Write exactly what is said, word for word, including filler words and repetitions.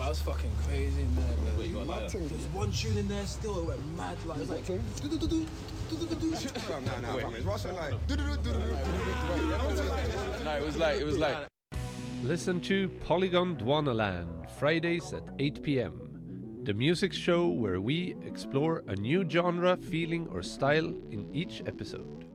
I was fucking crazy in there, man. Wait, you got like there was one tune in there still, it went mad. Like, it was like, do do do do do do do. No, no, it's Russian like. No, it was like, it was like. Listen to Polygon Dwanaland, Fridays at eight p.m. The music show where we explore a new genre, feeling or style in each episode.